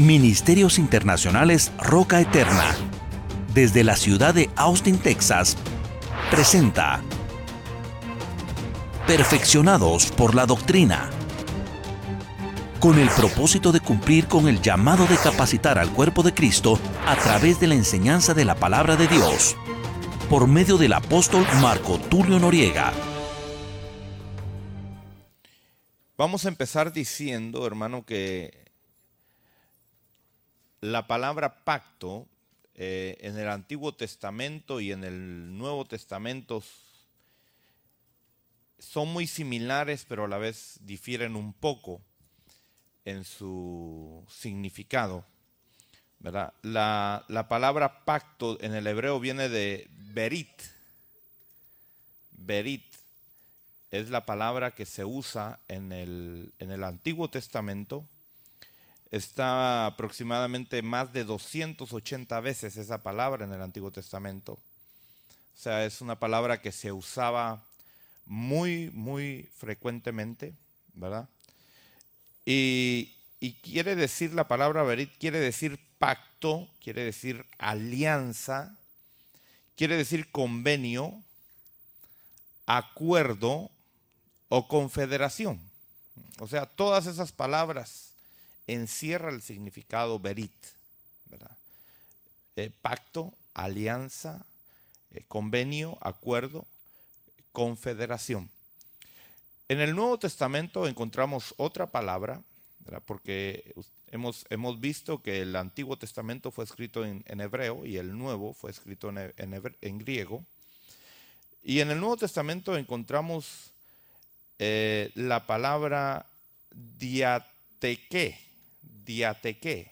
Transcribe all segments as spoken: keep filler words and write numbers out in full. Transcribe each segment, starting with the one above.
Ministerios Internacionales Roca Eterna, desde la ciudad de Austin, Texas, presenta Perfeccionados por la Doctrina, con el propósito de cumplir con el llamado de capacitar al cuerpo de Cristo a través de la enseñanza de la Palabra de Dios, por medio del apóstol Marco Tulio Noriega. Vamos a empezar diciendo, hermano, que la palabra pacto eh, en el Antiguo Testamento y en el Nuevo Testamento son muy similares, pero a la vez difieren un poco en su significado, ¿verdad? La, la palabra pacto en el hebreo viene de berit. Berit es la palabra que se usa en el, en el Antiguo Testamento. Está aproximadamente más de doscientas ochenta veces esa palabra en el Antiguo Testamento. O sea, es una palabra que se usaba muy, muy frecuentemente, ¿verdad? Y, y quiere decir, la palabra berit quiere decir pacto, quiere decir alianza, quiere decir convenio, acuerdo o confederación. O sea, todas esas palabras encierran el significado berit, ¿verdad? Eh, pacto, alianza, eh, convenio, acuerdo, confederación. En el Nuevo Testamento encontramos otra palabra, ¿verdad? Porque hemos, hemos visto que el Antiguo Testamento fue escrito en, en hebreo y el Nuevo fue escrito en, en, hebre, en griego. Y en el Nuevo Testamento encontramos eh, la palabra diateque, diateque.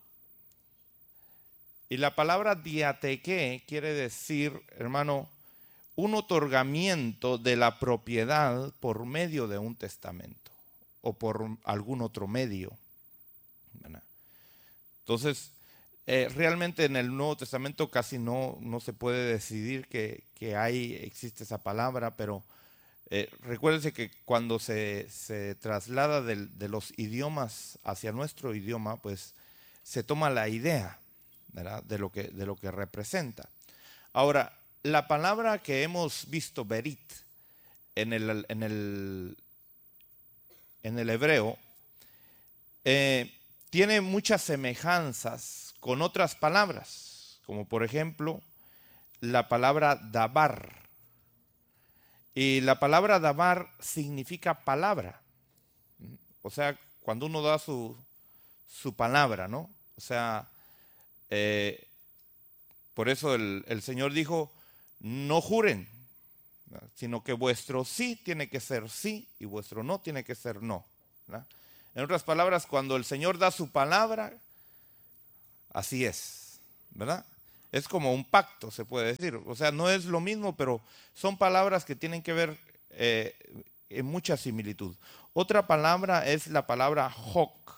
Y la palabra diateque quiere decir, hermano, un otorgamiento de la propiedad por medio de un testamento o por algún otro medio, ¿verdad? Entonces, eh, realmente en el Nuevo Testamento casi no, no se puede decidir que, que hay, existe esa palabra, pero eh, recuérdense que cuando se, se traslada de, de los idiomas hacia nuestro idioma, pues se toma la idea, ¿verdad? de, lo que, de lo que representa. Ahora, la palabra que hemos visto, berit, en el, en el, en el hebreo, eh, tiene muchas semejanzas con otras palabras, como por ejemplo la palabra dabar. Y la palabra dabar significa palabra. O sea, cuando uno da su, su palabra, ¿no? O sea, eh, por eso el, el Señor dijo, no juren, ¿verdad? Sino que vuestro sí tiene que ser sí y vuestro no tiene que ser no, ¿verdad? En otras palabras, cuando el Señor da su palabra, así es, ¿verdad? Es como un pacto, se puede decir. O sea, no es lo mismo, pero son palabras que tienen que ver eh, en mucha similitud. Otra palabra es la palabra hok,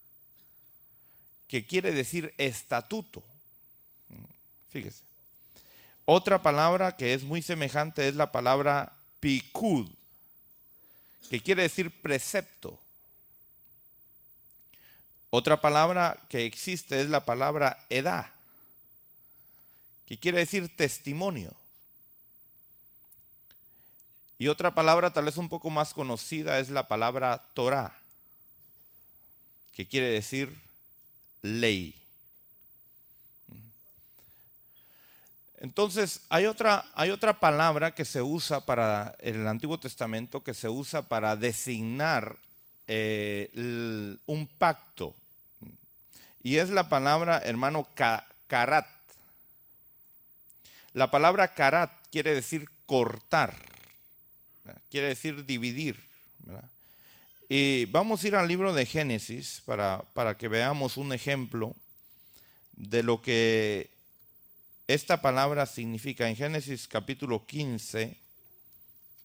que quiere decir estatuto. Fíjese. Otra palabra que es muy semejante es la palabra pikud, que quiere decir precepto. Otra palabra que existe es la palabra edá, que quiere decir testimonio. Y otra palabra tal vez un poco más conocida es la palabra Torah, que quiere decir ley. Entonces, hay otra, hay otra palabra que se usa para en el Antiguo Testamento, que se usa para designar eh, el, un pacto. Y es la palabra, hermano, karat. La palabra karat quiere decir cortar, ¿verdad? Quiere decir dividir, ¿verdad? Y vamos a ir al libro de Génesis para, para que veamos un ejemplo de lo que esta palabra significa. En Génesis capítulo quince,